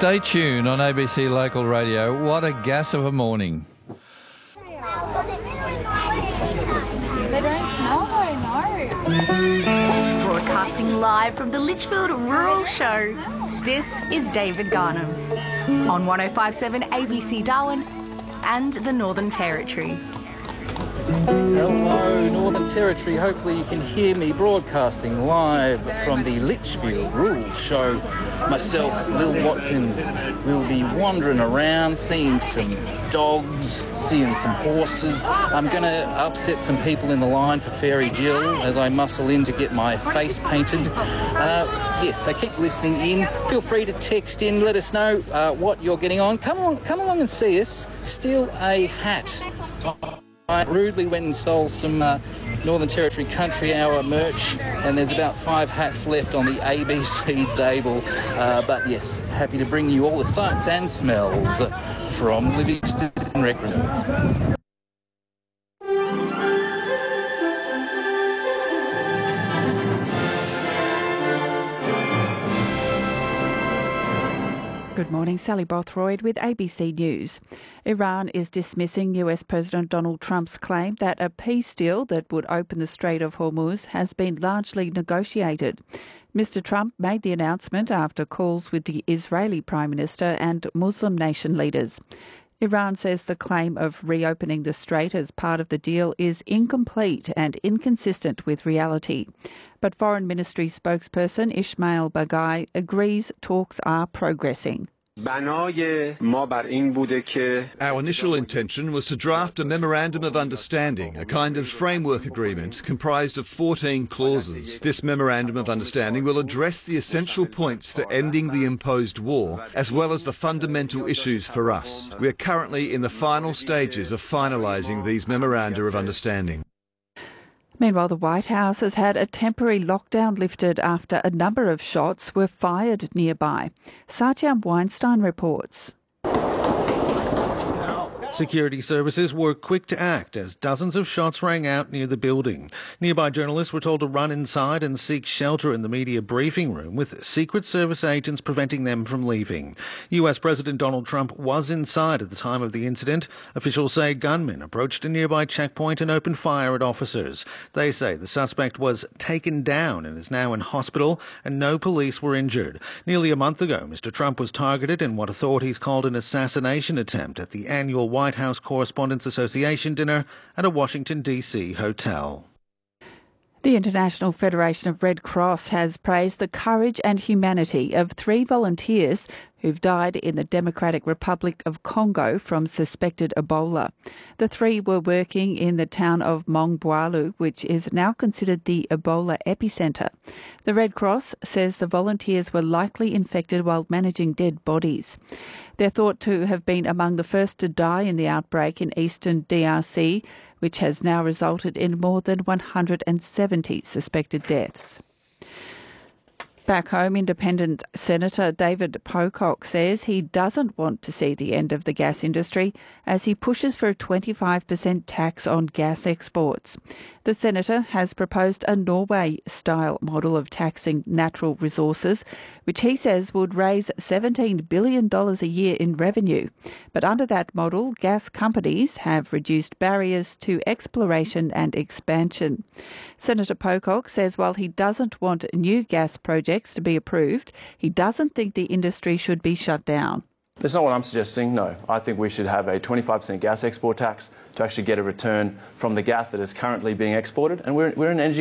Stay tuned on ABC Local Radio. What a gas of a morning. They don't smell very no. Broadcasting live from the Litchfield Rural Show, this is David Garnham on 105.7 ABC Darwin and the Northern Territory. Hello, Northern Territory. Hopefully you can hear me broadcasting live from the Litchfield Rural Show. Myself, Lil Watkins, will be wandering around, seeing some dogs, seeing some horses. I'm going to upset some people in the line for Fairy Jill as I muscle in to get my face painted. Yes, so keep listening in. Feel free to text in, let us know what you're getting on. Come along and see us. Steal a hat. I rudely went and stole some Northern Territory Country Hour merch, and there's about 5 hats left on the ABC table. But yes, happy to bring you all the sights and smells from Livingston Recreative. Good morning, Sally Bothroyd with ABC News. Iran is dismissing US President Donald Trump's claim that a peace deal that would open the Strait of Hormuz has been largely negotiated. Mr. Trump made the announcement after calls with the Israeli Prime Minister and Muslim nation leaders. Iran says the claim of reopening the strait as part of the deal is incomplete and inconsistent with reality. But Foreign Ministry spokesperson Ismail Baghai agrees talks are progressing. Our initial intention was to draft a Memorandum of Understanding, a kind of framework agreement comprised of 14 clauses. This Memorandum of Understanding will address the essential points for ending the imposed war, as well as the fundamental issues for us. We are currently in the final stages of finalising these Memoranda of Understanding. Meanwhile, the White House has had a temporary lockdown lifted after a number of shots were fired nearby. Satyam Weinstein reports. Security services were quick to act as dozens of shots rang out near the building. Nearby journalists were told to run inside and seek shelter in the media briefing room, with Secret Service agents preventing them from leaving. US President Donald Trump was inside at the time of the incident. Officials say gunmen approached a nearby checkpoint and opened fire at officers. They say the suspect was taken down and is now in hospital, and no police were injured. Nearly a month ago, Mr. Trump was targeted in what authorities called an assassination attempt at the annual White House Correspondents Association dinner at a Washington, D.C. hotel. The International Federation of Red Cross has praised the courage and humanity of 3 volunteers who've died in the Democratic Republic of Congo from suspected Ebola. The 3 were working in the town of Mongbualu, which is now considered the Ebola epicentre. The Red Cross says the volunteers were likely infected while managing dead bodies. They're thought to have been among the first to die in the outbreak in eastern DRC, which has now resulted in more than 170 suspected deaths. Back home, Independent Senator David Pocock says he doesn't want to see the end of the gas industry as he pushes for a 25% tax on gas exports. The senator has proposed a Norway-style model of taxing natural resources, which he says would raise $17 billion a year in revenue. But under that model, gas companies have reduced barriers to exploration and expansion. Senator Pocock says while he doesn't want new gas projects to be approved, he doesn't think the industry should be shut down. That's not what I'm suggesting, no. I think we should have a 25% gas export tax to actually get a return from the gas that is currently being exported. And we're an energy